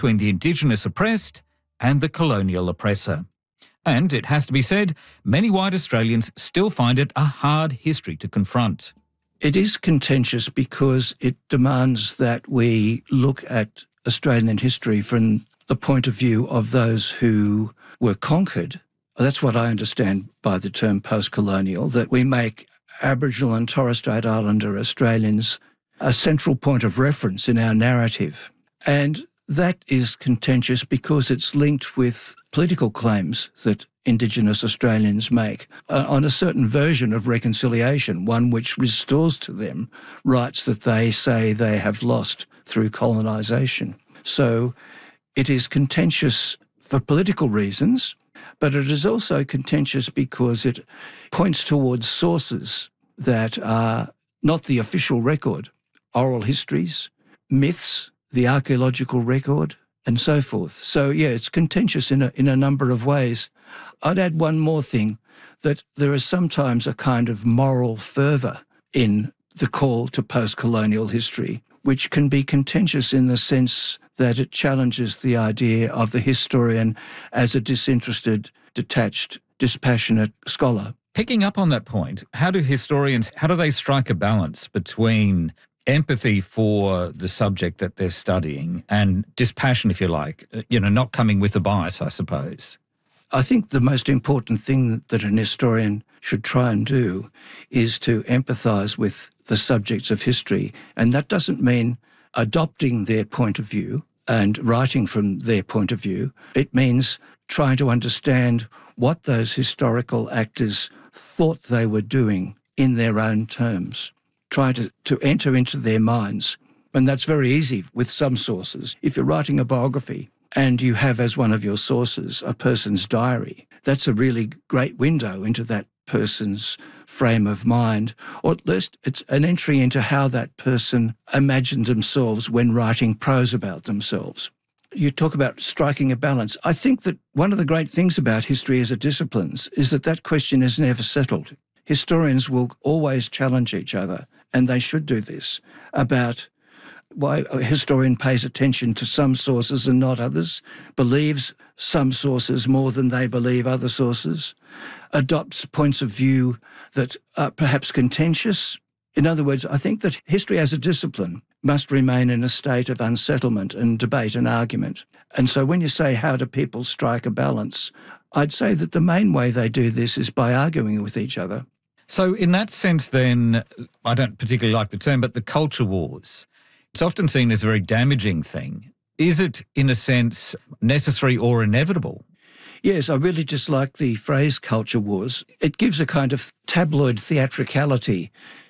between the Indigenous oppressed and the colonial oppressor. And it has to be said, many white Australians still find it a hard history to confront. It is contentious because it demands that we look at Australian history from the point of view of those who were conquered. That's what I understand by the term post-colonial, that we make Aboriginal and Torres Strait Islander Australians a central point of reference in our narrative. And that is contentious because it's linked with political claims that Indigenous Australians make on a certain version of reconciliation, one which restores to them rights that they say they have lost through colonisation. So it is contentious for political reasons, but it is also contentious because it points towards sources that are not the official record, oral histories, myths, the archaeological record, and so forth. So, yeah, it's contentious in a number of ways. I'd add one more thing, that there is sometimes a kind of moral fervour in the call to post-colonial history, which can be contentious in the sense that it challenges the idea of the historian as a disinterested, detached, dispassionate scholar. Picking up on that point, how do they strike a balance between empathy for the subject that they're studying and dispassion, if you like, not coming with a bias, I suppose? I think the most important thing that an historian should try and do is to empathise with the subjects of history. And that doesn't mean adopting their point of view and writing from their point of view. It means trying to understand what those historical actors thought they were doing in their own terms, try to enter into their minds. And that's very easy with some sources. If you're writing a biography and you have as one of your sources a person's diary, that's a really great window into that person's frame of mind, or at least it's an entry into how that person imagined themselves when writing prose about themselves. You talk about striking a balance. I think that one of the great things about history as a discipline is that question is never settled. Historians will always challenge each other, and they should do this, about why a historian pays attention to some sources and not others, believes some sources more than they believe other sources, adopts points of view that are perhaps contentious. In other words, I think that history as a discipline must remain in a state of unsettlement and debate and argument. And so when you say, how do people strike a balance, I'd say that the main way they do this is by arguing with each other. So in that sense then, I don't particularly like the term, but the culture wars, it's often seen as a very damaging thing. Is it, in a sense, necessary or inevitable? Yes, I really dislike the phrase culture wars. It gives a kind of tabloid theatricality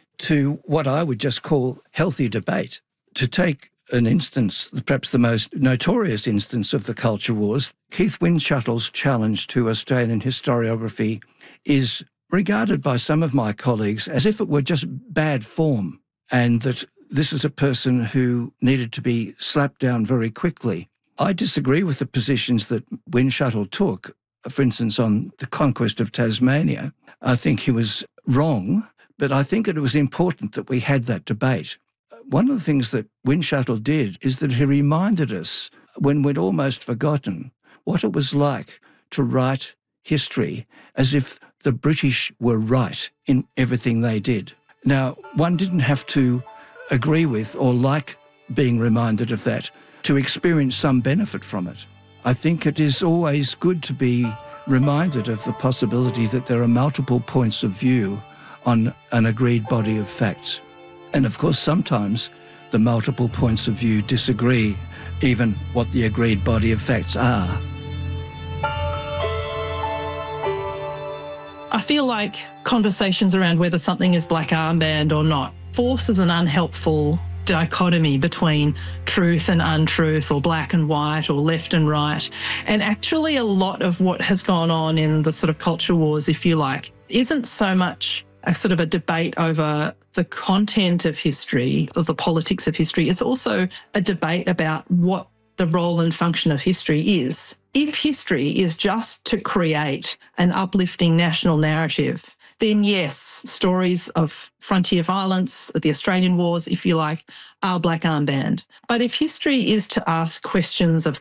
to what I would just call healthy debate. To take an instance, perhaps the most notorious instance of the culture wars, Keith Windschuttle's challenge to Australian historiography is regarded by some of my colleagues as if it were just bad form, and that this is a person who needed to be slapped down very quickly. I disagree with the positions that Windschuttle took, for instance, on the conquest of Tasmania. I think he was wrong, but I think it was important that we had that debate. One of the things that Windschuttle did is that he reminded us, when we'd almost forgotten, what it was like to write history as if the British were right in everything they did. Now, one didn't have to agree with or like being reminded of that to experience some benefit from it. I think it is always good to be reminded of the possibility that there are multiple points of view on an agreed body of facts. And of course, sometimes the multiple points of view disagree even what the agreed body of facts are. I feel like conversations around whether something is black armband or not forces an unhelpful dichotomy between truth and untruth, or black and white, or left and right. And actually a lot of what has gone on in the sort of culture wars, if you like, isn't so much a sort of a debate over the content of history or the politics of history. It's also a debate about what the role and function of history is. If history is just to create an uplifting national narrative, then yes, stories of frontier violence, the Australian wars, if you like, are black armband. But if history is to ask questions of